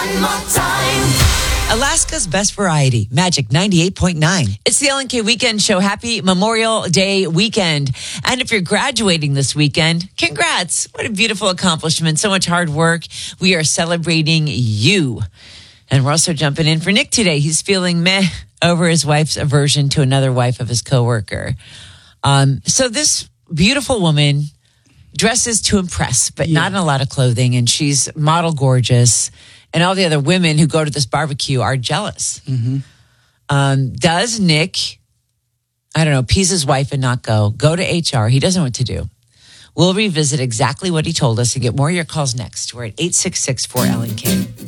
One more time. Alaska's best variety, Magic 98.9. It's the LNK Weekend Show. Happy Memorial Day weekend. And if you're graduating this weekend, congrats. What a beautiful accomplishment. So much hard work. We are celebrating you. And we're also jumping in for Nick today. He's feeling meh over his wife's aversion to another wife of his coworker. So this beautiful woman dresses to impress, but not in a lot of clothing. And she's model gorgeous. And all the other women who go to this barbecue are jealous. Does Nick, appease his wife and not go? Go to HR. He doesn't know what to do. We'll revisit exactly what he told us and get more of your calls next. We're at 866-4LNK.